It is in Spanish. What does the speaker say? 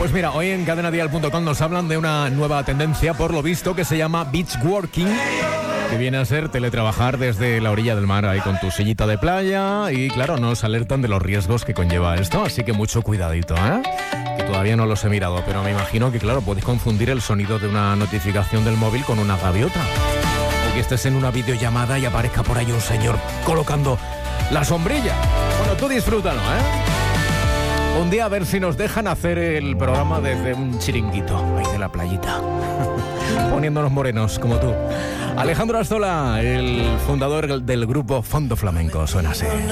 Pues mira, hoy en cadenadial.com nos hablan de una nueva tendencia, por lo visto, que se llama beach working, que viene a ser teletrabajar desde la orilla del mar ahí con tu sillita de playa, y claro, nos alertan de los riesgos que conlleva esto, así que mucho cuidadito, que todavía no los he mirado, pero me imagino que claro, podéis confundir el sonido de una notificación del móvil con una gaviota, o que estés en una videollamada y aparezca por ahí un señor colocando la sombrilla. Bueno, tú disfrútalo, Un día a ver si nos dejan hacer el programa desde un chiringuito ahí de la playita, poniéndonos morenos como tú. Alejandro Astola, el fundador del grupo Fondo Flamenco, suena así.